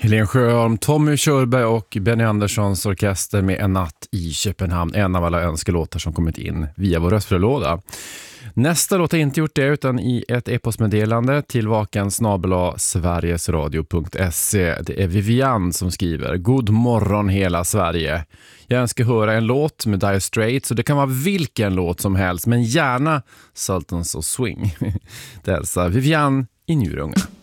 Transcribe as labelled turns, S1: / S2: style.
S1: Helene Sjöholm, Tommy Körberg och Benny Anderssons orkester med En natt i Köpenhamn. En av alla önskelåtar som kommit in via vår röstbrevlåda. Nästa låt har inte gjort det utan i ett e-postmeddelande till vaken@sverigesradio.se. Det är Vivian som skriver: God morgon hela Sverige. Jag önskar höra en låt med Dire Straits, så det kan vara vilken låt som helst, men gärna Sultans of Swing. Det är alltså Vivian i Njurunga.